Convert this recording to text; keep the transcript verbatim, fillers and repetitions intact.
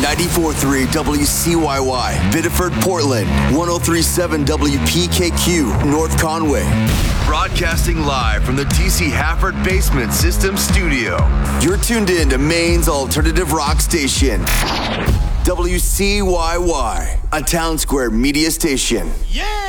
ninety-four point three W C Y Y, Biddeford, Portland, one oh three point seven W P K Q, North Conway. Broadcasting live from the D C Hafford Basement System Studio. You're tuned in to Maine's alternative rock station, W C Y Y, a Town Square media station. Yeah!